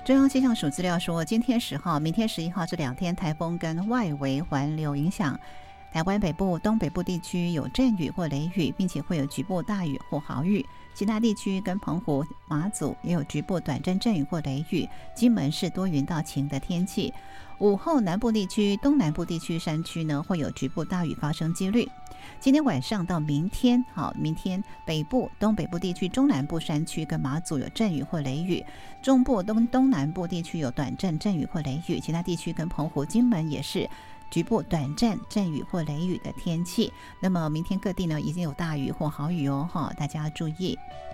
中央气象署资料说，今天10号、明天11号这2天，台风跟外围环流影响台湾北部、东北部地区有阵雨或雷雨，并且会有局部大雨或豪雨。其他地区跟澎湖、马祖也有局部短阵阵雨或雷雨。金门是多云到晴的天气。午后南部地区、东南部地区山区呢会有局部大雨发生几率。今天晚上到明天，明天北部、东北部地区、中南部山区跟马祖有阵雨或雷雨，中部、东南部地区有短阵阵雨或雷雨，其他地区跟澎湖、金门也是局部短暂阵雨或雷雨的天气。那么明天各地呢已经有大雨或豪雨哦，大家注意。